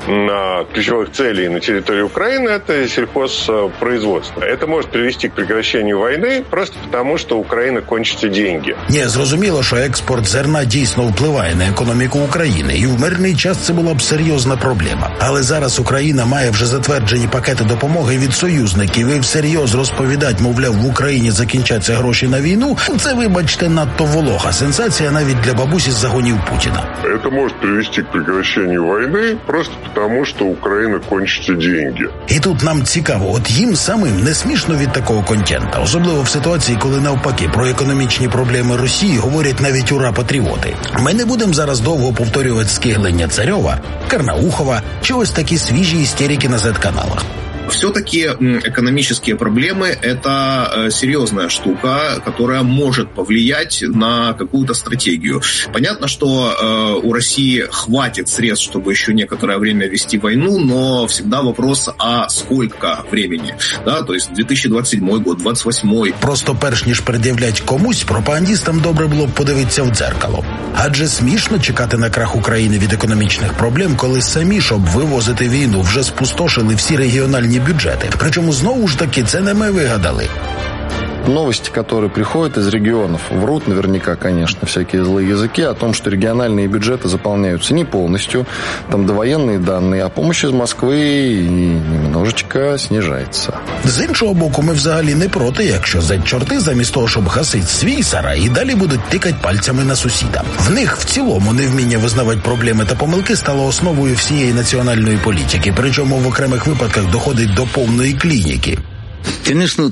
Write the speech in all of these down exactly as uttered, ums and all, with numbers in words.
ключевых целей на территории Украины – это сельхозпроизводство. Это может привести к прекращению войны просто потому, что у Украины кончатся деньги. Ні, зрозуміло, що експорт зерна дійсно впливає на економіку України, і в мирний час це була б серйозна проблема. Але зараз Україна має вже затверджені пакети допомоги від союзників, і всерйоз розповідать, мовляв, в Україні закінчаться гроші на війну, це, вибачте, надто волога сенсація навіть для бабусі з загонів Путіна. Это может привести к прекращению войны просто потому, что у Украины кончатся деньги. І тут нам цікаво, от їм самим не смішно від такого контента, особливо в ситуації, коли навпаки про економічні проблеми Росії говорять навіть ура-патріоти. Ми не будемо зараз довго повторювати скиглення Царьова, Карнаухова чи ось такі свіжі істерики на зет-каналах. Все-таки экономические проблемы – это серьезная штука, которая может повлиять на какую-то стратегию. Понятно, что э, у России хватит средств, чтобы еще некоторое время вести войну, но всегда вопрос, а сколько времени? Да, то есть дві тисячі двадцять сьомий год, двадцять восьмий. Просто перш ніж пред'являть комусь, пропагандістам добре було б подивитися в дзеркало. Адже смішно чекати на крах України від економічних проблем, коли самі, щоб вивозити війну, вже спустошили всі регіональні бюджеты. Причем, знову ж таки, це не ми вигадали. Новости, которые приходят из регионов, врут наверняка, конечно, всякие злые языки о том, что региональные бюджеты заполняются не полностью, там довоенные данные, а помощь из Москвы немножечко снижается. З іншого боку, ми взагалі не проти, якщо зет-чорти замість того, щоб гасити свій сарай, і далі будуть тикати пальцями на сусіда. В них в цілому невміння визнавати проблеми та помилки стало основою всієї національної політики, причому в окремих випадках доходить до повної клініки. Конечно,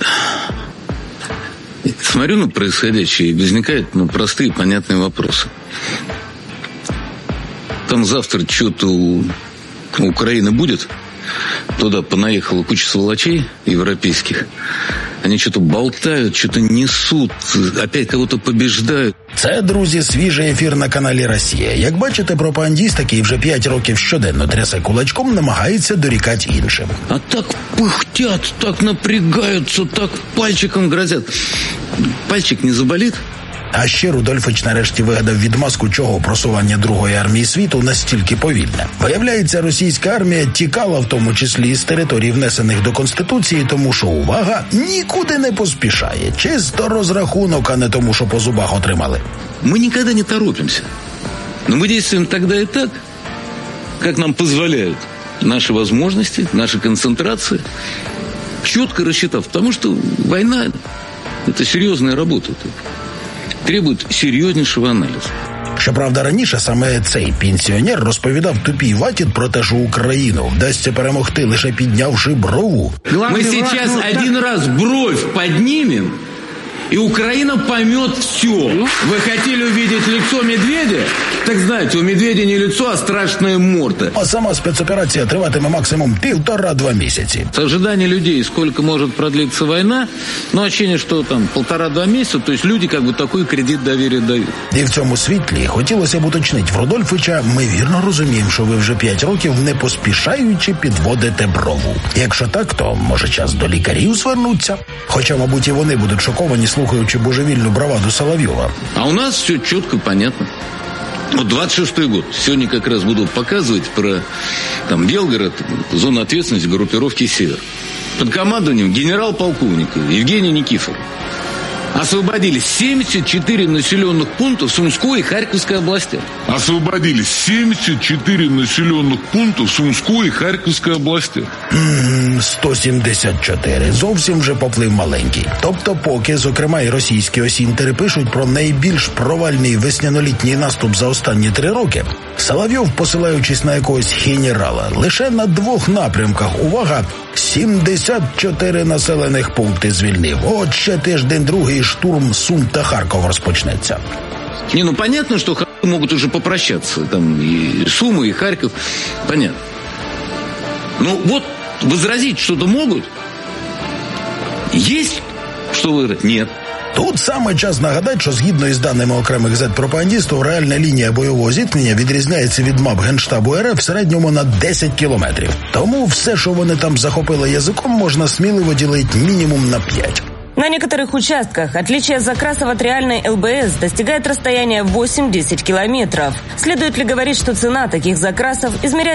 смотрю на происходящее, и возникают ну, простые, понятные вопросы. Там завтра что-то у Украины будет. Туда понаехала куча сволочей европейских. Они что-то болтают, что-то несут, опять кого-то побеждают. Це, друзі, свіжий ефір на каналі «Росія». Як бачите, пропагандіст, який вже п'ять років щоденно трясе кулачком, намагається дорікати іншим. А так пыхтят, так напрягаются, так пальчиком грозят. Пальчик не заболит? А ще Рудольфович нарешті вигадав відмазку, чого просування Другої армії світу настільки повільне. Виявляється, російська армія тікала в тому числі з територій, внесених до Конституції, тому що, увага, нікуди не поспішає. Чисто розрахунок, а не тому, що по зубах отримали. Мы никогда не торопимся. Но мы действуем тогда и так, как нам позволяют наши возможности, наша концентрация, четко рассчитав. Потому что война – это серьезная работа. Требують серйознішого аналізу. Щоправда, раніше саме цей пенсіонер розповідав тупій ватід про те, що Україну вдасться перемогти, лише піднявши брову. Ми зараз один раз бровь піднімемо, и Украина поймет все. Вы хотели увидеть лицо медведя? Так знаете, у медведя не лицо, а страшная морда. А сама спецоперація триватиме максимум півтора-два місяці. С ожидания людей, сколько может продлиться война, но ощущение, что там полтора-два месяца, то есть люди как бы такой кредит доверия дают. І в цьому світлі хотілося б уточнити в Рудольфовича, ми вірно розуміємо, що ви вже п'ять років не поспішаючи підводите брову. Якщо так, то може час до лікарів звернуться. Хоча, мабуть, і вони будуть шоковані, слухаючи божевільну браваду Соловьева. А у нас все четко, понятно. Вот двадцать шестой год. Сегодня как раз буду показывать про там Белгород, зону ответственности группировки «Север». Под командованием генерал-полковника Евгения Никифорова освободили семьдесят четыре населенных пункта в Сумской и Харьковской областях. Освободили семьдесят четыре населенных пункта в Сумской и Харьковской областях. Ммм, сто сімдесят чотири. Зовсім вже поплив маленький. Тобто поки, зокрема, і російські осінтери пишуть про найбільш провальний веснянолітній наступ за останні три роки, Соловйов, посилаючись на якогось генерала, лише на двох напрямках, увага, сімдесят чотири населених пункти звільнив. От ще тиждень другий штурм Сум та Харков розпочнеться. Не, ну понятно, что могут уже попрощаться. Там и Сумы, и Харьков. Понятно. Ну вот возразить что-то могут? Есть что выиграть? Нет. Тут саме час нагадати, що згідно із даними окремих зет-пропагандістів, реальна лінія бойового зіткнення відрізняється від мап Генштабу РФ в середньому на десять кілометрів. Тому все, що вони там захопили язиком, можна сміливо ділити мінімум на п'ять. На некоторых участках отличие закрасов от реальной ЛБС достигает расстояния восемь-десять километров. Следует ли говорить, что цена таких закрасов измеряется